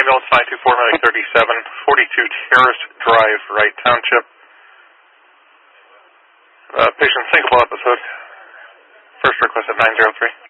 ambulance 924, medic 37, 42 Terrace Drive, Wright Township. Patient syncopal episode. First request at 903.